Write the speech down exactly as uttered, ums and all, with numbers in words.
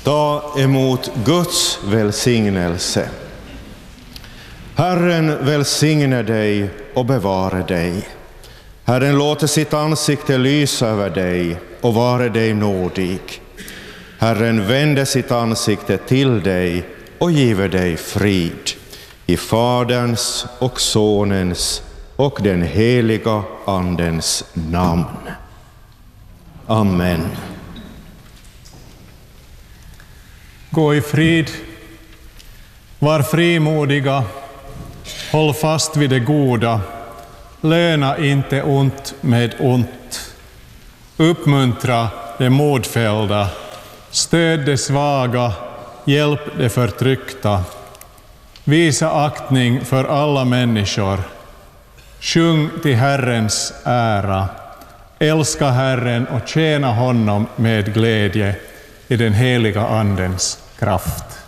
Ta emot Guds välsignelse. Herren välsigne dig och bevara dig. Herren låter sitt ansikte lysa över dig och vare dig nådig. Herren vänder sitt ansikte till dig och giver dig frid. I Faderns och Sonens och den heliga Andens namn. Amen. Gå i frid, var frimodiga, håll fast vid det goda, löna inte ont med ont. Uppmuntra det modfällda, stöd det svaga, hjälp det förtryckta. Visa aktning för alla människor. Sjung till Herrens ära. Älska Herren och tjäna honom med glädje i den heliga Andens kraft.